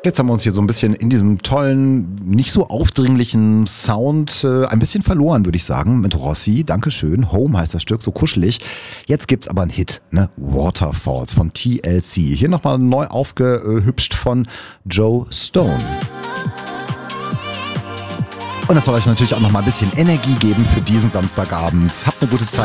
Jetzt haben wir uns hier so ein bisschen in diesem tollen, nicht so aufdringlichen Sound ein bisschen verloren, würde ich sagen, mit Rossi. Dankeschön. Home heißt das Stück, so kuschelig. Jetzt gibt's aber einen Hit, ne? Waterfalls von TLC. Hier nochmal neu aufgehübscht von Joe Stone. Und das soll euch natürlich auch nochmal ein bisschen Energie geben für diesen Samstagabend. Habt eine gute Zeit.